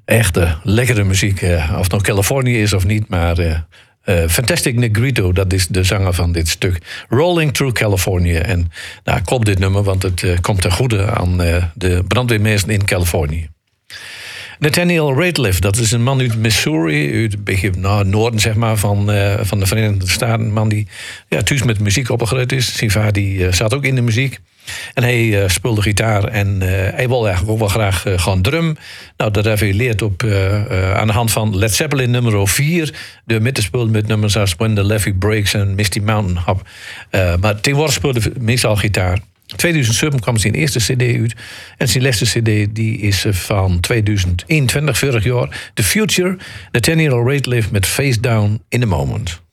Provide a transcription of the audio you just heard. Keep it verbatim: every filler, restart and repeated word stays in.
Echte lekkere muziek. Uh, of het nou Californië is of niet, maar uh, uh, Fantastic Negrito, dat is de zanger van dit stuk. Rolling Through California. En nou, klopt dit nummer, want het uh, komt ten goede aan uh, de brandweermeester in Californië. Nathaniel Rateliff, dat is een man uit Missouri, uit een beetje nou, noorden zeg maar, van, uh, van de Verenigde Staten. Een man die ja, thuis met muziek opgegroeid is. Zijn vader die, uh, zat ook in de muziek. En hij uh, speelde gitaar en uh, hij wilde eigenlijk ook wel graag uh, gewoon drum. Nou, dat heeft hij geleerd op, uh, uh, aan de hand van Led Zeppelin nummer vier. De met te spelen met nummers als When the Levee Breaks en Misty Mountain Hop. Uh, maar tegenwoordig speelde hij meestal gitaar. tweeduizend zeven kwam zijn eerste cd uit. En zijn laatste cd die is van tweeduizend eenentwintig, vorig jaar. The Future, Nathaniel Rateliff met Face Down in the Moment.